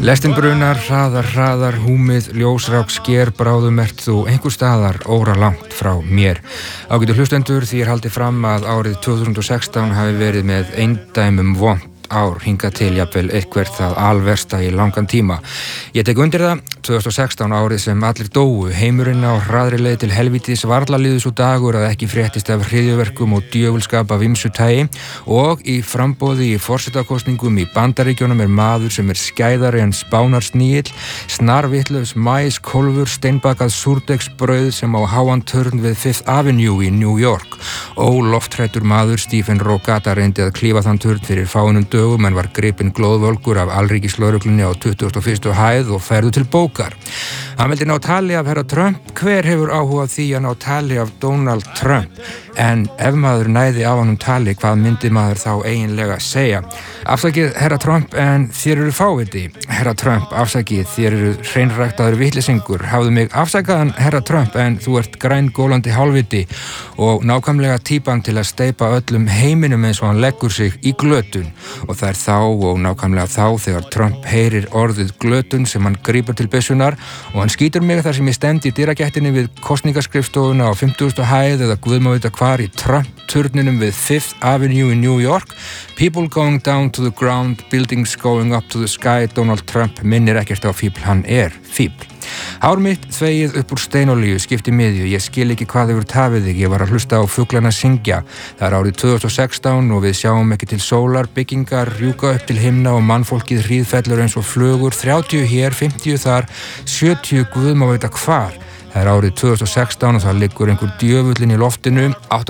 Lestin brunar, hraðar, húmið, ljósrák, sker, bráðum ert þú einhver staðar óra langt frá mér. Ágætu hlustendur, því haldið fram að árið 2016 hafi verið með eindæmum vont ár hingað til jafnvel eitthvert það alversta í langan tíma. Ég tek undir það, 2016 árið sem allir dóu, heimurinn á hraðri leið til helvítis, varla liðu svo dagur að ekki fréttist af hryðjuverkum og djöfulskap af ýmsu tagi og í framboði í forsetakosningum í Bandaríkjunum maður sem skæðari en spánarsnýill, snarvitlaus maískolfur, steinbakað súrdegsbrauð sem á háan törn við Fifth Avenue í New York. Óloftrættur maður, Stephen Rogata, reyndi að klífa þann törn fyrir fáeinum dögum en var gripinn glóðvolgur af alríkislögreglunni á 21. hæð og færður til bókar. Hann vildi ná tali af herra Trump. Hver hefur áhuga á því að ná tali af Donald Trump? En ef maður næði á honum tali, hvað myndi maður þá eiginlega segja? Afsakið, herra Trump, en þér eru fáviti. Herra Trump, afsakið, þér eru hreinræktaður vitleysingur. Hafðu mig afsakaðan, herra Trump, en þú ert grængólandi hálfviti og nákvæmlega típan til að steypa öllum heiminum eins og hann leggur sig í glötun. Og það er þá og nákvæmlega þá þegar Trump heyrir orðið glötun sem hann grípur til byssunnar og hann skýtur mig þar sem ég stend í dyragættinni við kosningaskrifstofuna á 50. hæð eða guð má vita hvar í Trump-turninum við Fifth Avenue í New York. People going down to the ground, buildings going up to the sky. Donald Trump minnir ekkert á fíbl, hann er fíbl. Hár mitt þvegið upp úr steinolíu, skipti miðju, ég skil ekki hvað hefur tafið þig, ég var að hlusta á fuglana syngja. Það er árið 2016 og við sjáum ekki til sólar, byggingar rjúka upp til himna og mannfólkið hríðfellur eins og flugur, 30 hér, 50 þar, 70 guð má veita hvar. Það er árið 2016 og það liggur einhver djöfullin í loftinu.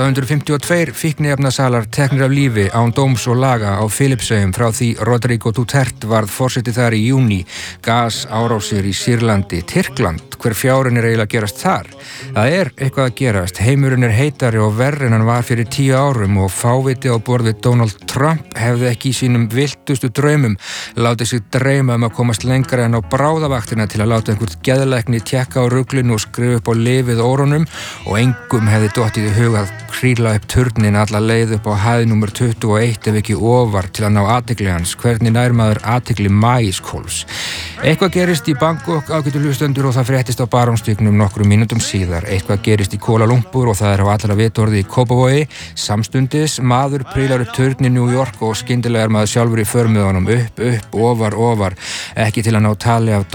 852 fíkniefnasalar teknir af lífi án dóms og laga á Filippseyjum frá því Rodrigo Duterte varð forseti þar í júní. Gasárásir í Sýrlandi, Tyrkland, hver fjárinn eiginlega að gerast þar? Það er eitthvað að gerast. Heimurinn heitari og verri en hann var fyrir 10 árum og fáviti á borð við Donald Trump hefði ekki í sínum viltustu draumum látið sig dreyma að komast lengra en á bráðavaktina til að láta einhvern geðlækni tékka á ruglinu og skrifa upp á lifið órunum og engum hefði dottið í hug að kríla upp turnin alla leið upp á hæð númer 21 ef ekki ofar til að ná athygli hans. Hvernig nær maður athygli maískolfs? Eitthvað gerist í Bangkok, ágætu hlustendur, og það fréttist á Barónstígnum nokkrum mínútum síðar. Eitthvað gerist í Kuala Lumpur og það er á allra vitorði í Kópavogi. Samstundis, maður prílar upp turn í New York og skyndilega er maður sjálfur í för með honum upp, ofar, ekki til að ná tali af